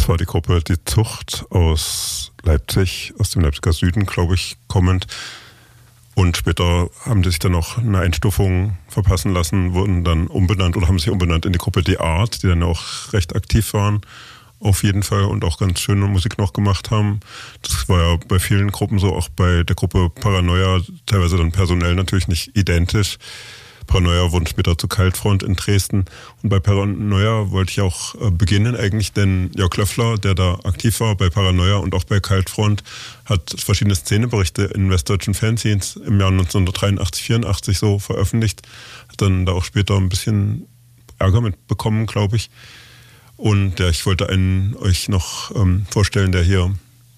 Das war die Gruppe Die Zucht aus Leipzig, aus dem Leipziger Süden, glaube ich, kommend. Und später haben die sich dann noch eine Einstufung verpassen lassen, wurden dann umbenannt oder haben sich umbenannt in die Gruppe Die Art, die dann auch recht aktiv waren, auf jeden Fall, und auch ganz schöne Musik noch gemacht haben. Das war ja bei vielen Gruppen so, auch bei der Gruppe Paranoia, teilweise dann personell natürlich nicht identisch. Paranoia wurden später zu Kaltfront in Dresden. Und bei Paranoia wollte ich auch beginnen eigentlich, denn Jörg Löffler, der da aktiv war bei Paranoia und auch bei Kaltfront, hat verschiedene Szeneberichte in westdeutschen Fanzines im Jahr 1983, 84 so veröffentlicht. Hat dann da auch später ein bisschen Ärger mitbekommen, glaube ich. Und ja, ich wollte einen euch noch vorstellen, der hier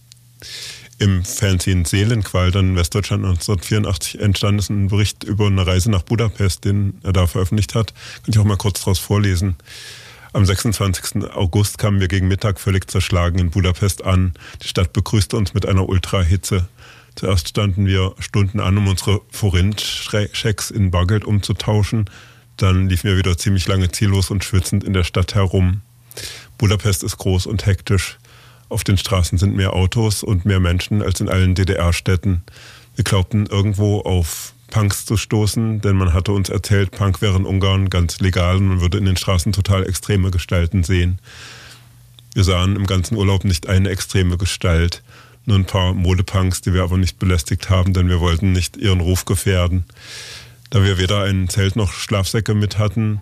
im Fanzine Seelenqual dann in Westdeutschland 1984 entstanden ist, ein Bericht über eine Reise nach Budapest, den er da veröffentlicht hat. Kann ich auch mal kurz draus vorlesen. Am 26. August kamen wir gegen Mittag völlig zerschlagen in Budapest an. Die Stadt begrüßte uns mit einer Ultrahitze. Zuerst standen wir Stunden an, um unsere Forint-Schecks in Bargeld umzutauschen. Dann liefen wir wieder ziemlich lange ziellos und schwitzend in der Stadt herum. Budapest ist groß und hektisch. Auf den Straßen sind mehr Autos und mehr Menschen als in allen DDR-Städten. Wir glaubten, irgendwo auf Punks zu stoßen, denn man hatte uns erzählt, Punk wäre in Ungarn ganz legal und man würde in den Straßen total extreme Gestalten sehen. Wir sahen im ganzen Urlaub nicht eine extreme Gestalt, nur ein paar Modepunks, die wir aber nicht belästigt haben, denn wir wollten nicht ihren Ruf gefährden. Da wir weder ein Zelt noch Schlafsäcke mit hatten,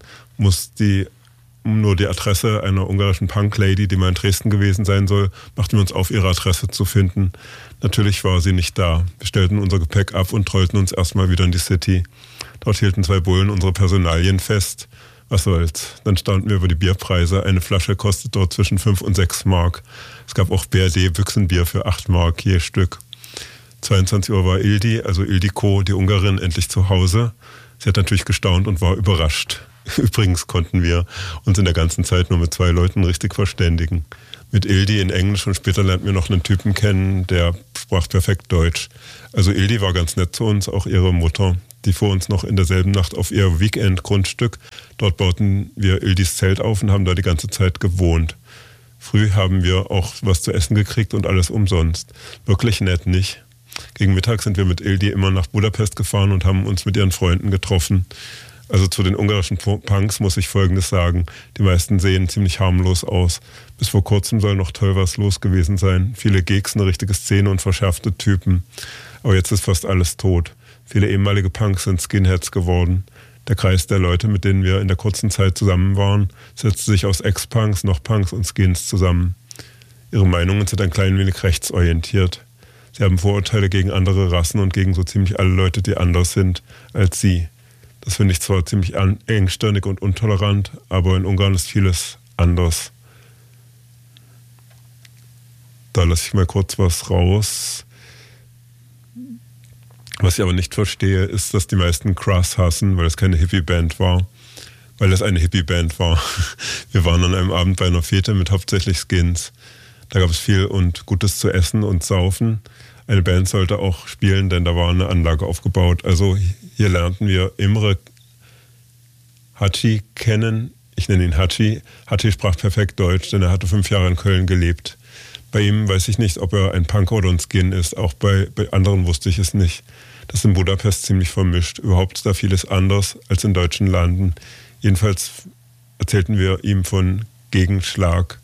nur die Adresse einer ungarischen Punk-Lady, die mal in Dresden gewesen sein soll, machten wir uns auf, ihre Adresse zu finden. Natürlich war sie nicht da. Wir stellten unser Gepäck ab und trollten uns erstmal wieder in die City. Dort hielten zwei Bullen unsere Personalien fest. Was soll's? Dann staunten wir über die Bierpreise. Eine Flasche kostet dort zwischen 5 und 6 Mark. Es gab auch BRD-Büchsenbier für 8 Mark je Stück. 22 Uhr war Ildi, also Ildiko, die Ungarin, endlich zu Hause. Sie hat natürlich gestaunt und war überrascht. Übrigens konnten wir uns in der ganzen Zeit nur mit 2 Leuten richtig verständigen. Mit Ildi in Englisch, und später lernten wir noch einen Typen kennen, der sprach perfekt Deutsch. Also Ildi war ganz nett zu uns, auch ihre Mutter. Die fuhr uns noch in derselben Nacht auf ihr Weekend-Grundstück. Dort bauten wir Ildis Zelt auf und haben da die ganze Zeit gewohnt. Früh haben wir auch was zu essen gekriegt und alles umsonst. Wirklich nett, nicht? Gegen Mittag sind wir mit Ildi immer nach Budapest gefahren und haben uns mit ihren Freunden getroffen. Also zu den ungarischen Punks muss ich Folgendes sagen. Die meisten sehen ziemlich harmlos aus. Bis vor kurzem soll noch toll was los gewesen sein. Viele Gigs, eine richtige Szene und verschärfte Typen. Aber jetzt ist fast alles tot. Viele ehemalige Punks sind Skinheads geworden. Der Kreis der Leute, mit denen wir in der kurzen Zeit zusammen waren, setzte sich aus Ex-Punks, noch Punks und Skins zusammen. Ihre Meinungen sind ein klein wenig rechtsorientiert. Sie haben Vorurteile gegen andere Rassen und gegen so ziemlich alle Leute, die anders sind als sie. Das finde ich zwar ziemlich engstirnig und intolerant, aber in Ungarn ist vieles anders. Da lasse ich mal kurz was raus. Was ich aber nicht verstehe, ist, dass die meisten Crush hassen, weil es keine Hippie-Band war. Weil es eine Hippie-Band war. Wir waren an einem Abend bei einer Fete mit hauptsächlich Skins. Da gab es viel und Gutes zu essen und saufen. Eine Band sollte auch spielen, denn da war eine Anlage aufgebaut. Also hier lernten wir Imre Hatschi kennen. Ich nenne ihn Hatschi. Hatschi sprach perfekt Deutsch, denn er hatte 5 Jahre in Köln gelebt. Bei ihm weiß ich nicht, ob er ein Punk oder ein Skin ist. Auch bei anderen wusste ich es nicht. Das ist in Budapest ziemlich vermischt. Überhaupt ist da vieles anders als in deutschen Landen. Jedenfalls erzählten wir ihm von Gegenschlag.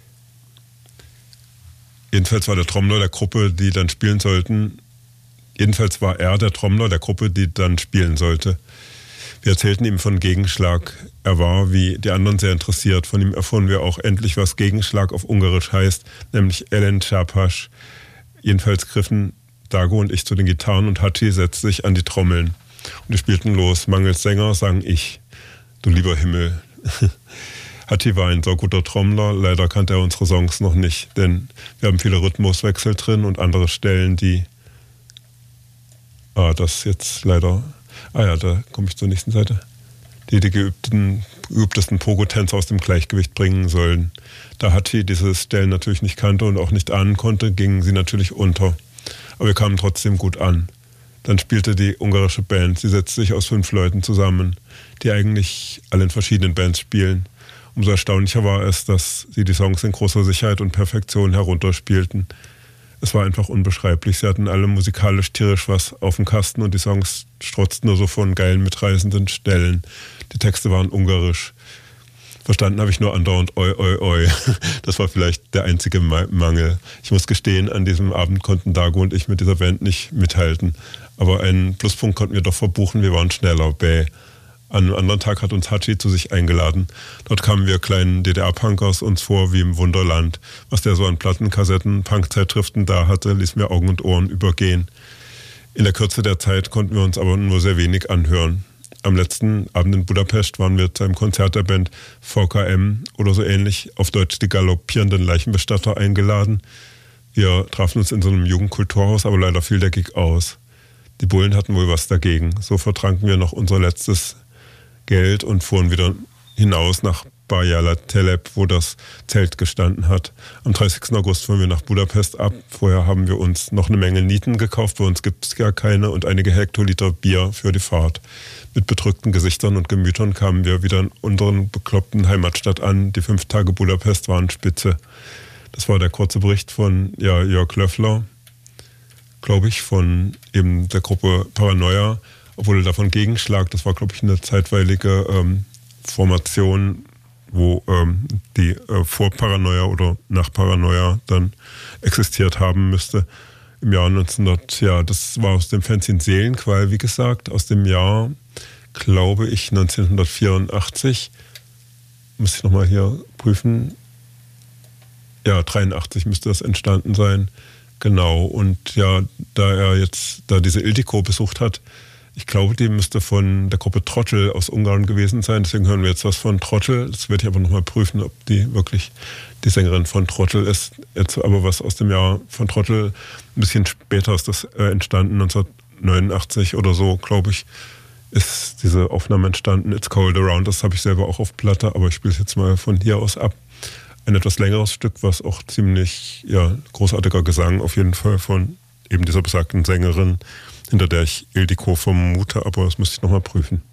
Jedenfalls war der Trommler der Gruppe, die dann spielen sollten. Jedenfalls war er der Trommler der Gruppe, die dann spielen sollte. Wir erzählten ihm von Gegenschlag. Er war, wie die anderen, sehr interessiert. Von ihm erfuhren wir auch endlich, was Gegenschlag auf Ungarisch heißt, nämlich Ellen Csapasch. Jedenfalls griffen Dago und ich zu den Gitarren und Hatschi setzte sich an die Trommeln. Und wir spielten los. Mangels Sänger sang ich. Du lieber Himmel. Hatschi war ein so guter Trommler, leider kannte er unsere Songs noch nicht, denn wir haben viele Rhythmuswechsel drin und andere Stellen, die... das jetzt leider... da komme ich zur nächsten Seite. Die geübtesten Pogo-Tänzer aus dem Gleichgewicht bringen sollen. Da Hatschi diese Stellen natürlich nicht kannte und auch nicht ahnen konnte, gingen sie natürlich unter. Aber wir kamen trotzdem gut an. Dann spielte die ungarische Band. Sie setzte sich aus 5 Leuten zusammen, die eigentlich alle in verschiedenen Bands spielen. umso erstaunlicher war es, dass sie die Songs in großer Sicherheit und Perfektion herunterspielten. Es war einfach unbeschreiblich. Sie hatten alle musikalisch tierisch was auf dem Kasten und die Songs strotzten nur so von geilen, mitreißenden Stellen. Die Texte waren ungarisch. Verstanden habe ich nur andauernd oi, oi, oi. Das war vielleicht der einzige Mangel. Ich muss gestehen, an diesem Abend konnten Dago und ich mit dieser Band nicht mithalten. Aber einen Pluspunkt konnten wir doch verbuchen, wir waren schneller. Bäh. An einem anderen Tag hat uns Hatschi zu sich eingeladen. Dort kamen wir kleinen DDR-Punkers uns vor wie im Wunderland. Was der so an Platten, Kassetten, Punk-Zeitschriften da hatte, ließ mir Augen und Ohren übergehen. In der Kürze der Zeit konnten wir uns aber nur sehr wenig anhören. Am letzten Abend in Budapest waren wir zu einem Konzert der Band VKM oder so ähnlich, auf Deutsch die galoppierenden Leichenbestatter, eingeladen. Wir trafen uns in so einem Jugendkulturhaus, aber leider fiel der Gig aus. Die Bullen hatten wohl was dagegen. So vertranken wir noch unser letztes Geld und fuhren wieder hinaus nach Barjala Telep, wo das Zelt gestanden hat. Am 30. August fuhren wir nach Budapest ab. Vorher haben wir uns noch eine Menge Nieten gekauft, bei uns gibt es gar keine, und einige Hektoliter Bier für die Fahrt. Mit bedrückten Gesichtern und Gemütern kamen wir wieder in unseren bekloppten Heimatstadt an. Die 5 Tage Budapest waren spitze. Das war der kurze Bericht von Jörg Löffler, glaube ich, von eben der Gruppe Paranoia, obwohl er davon Gegenschlag, das war, glaube ich, eine zeitweilige Formation, wo die vor Paranoia oder nach Paranoia dann existiert haben müsste. Im Jahr 1900, ja, das war aus dem Fanzine Seelenqual, wie gesagt, aus dem Jahr, glaube ich, 1984. Muss ich nochmal hier prüfen. Ja, 83 müsste das entstanden sein. Genau, und ja, da diese Ildikó besucht hat, ich glaube, die müsste von der Gruppe Trottel aus Ungarn gewesen sein. Deswegen hören wir jetzt was von Trottel. Das werde ich aber nochmal prüfen, ob die wirklich die Sängerin von Trottel ist. Jetzt aber was aus dem Jahr von Trottel, ein bisschen später ist das entstanden, 1989 oder so, glaube ich, ist diese Aufnahme entstanden. It's Cold Around, das habe ich selber auch auf Platte, aber ich spiele es jetzt mal von hier aus ab. Ein etwas längeres Stück, was auch ziemlich, ja, großartiger Gesang auf jeden Fall von eben dieser besagten Sängerin, hinter der ich Ildikó vermute, aber das müsste ich nochmal prüfen.